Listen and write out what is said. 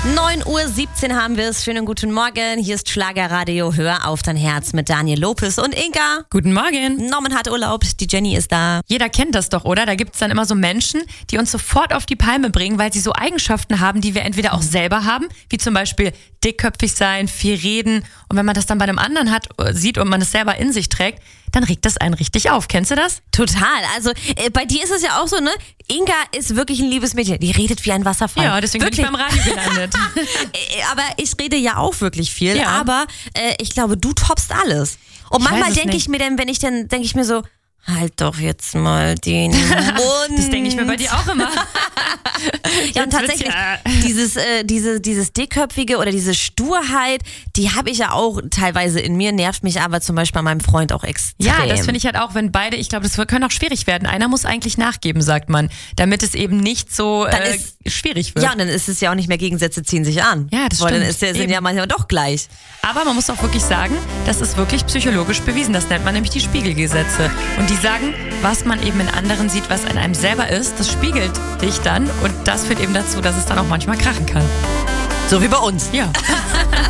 9:17 Uhr haben wir es. Schönen guten Morgen. Hier ist Schlagerradio. Hör auf dein Herz mit Daniel Lopez und Inga. Guten Morgen. Norman hat Urlaub, die Jenny ist da. Jeder kennt das doch, oder? Da gibt es dann immer so Menschen, die uns sofort auf die Palme bringen, weil sie so Eigenschaften haben, die wir entweder auch selber haben, wie zum Beispiel dickköpfig sein, viel reden. Und wenn man das dann bei einem anderen sieht und man es selber in sich trägt, dann regt das einen richtig auf. Kennst du das? Total. Also bei dir ist es ja auch so, ne? Inga ist wirklich ein liebes Mädchen. Die redet wie ein Wasserfall. Ja, deswegen wirklich. bin ich beim Radio gelandet. Aber ich rede ja auch wirklich viel. Ja. Aber ich glaube, du toppst alles. Und manchmal denke nicht. ich mir dann, denke ich mir so, halt doch jetzt mal den Mund. Das denke ich mir bei dir auch immer. Ja, und tatsächlich, dieses Dickköpfige oder diese Sturheit, die habe ich ja auch teilweise in mir, nervt mich aber zum Beispiel bei meinem Freund auch extrem. Ja, das finde ich halt auch, wenn beide, ich glaube, das kann auch schwierig werden. Einer muss eigentlich nachgeben, sagt man, damit es eben nicht so schwierig wird. Ja, und dann ist es ja auch nicht mehr, Gegensätze ziehen sich an. Ja, das Weil stimmt. dann sind ja manchmal doch gleich. Aber man muss auch wirklich sagen, das ist wirklich psychologisch bewiesen. Das nennt man nämlich die Spiegelgesetze. Und die sagen, was man eben in anderen sieht, was in einem selber ist, das spiegelt dich dann. Und das führt eben dazu, dass es dann auch manchmal krachen kann. So wie bei uns. Ja.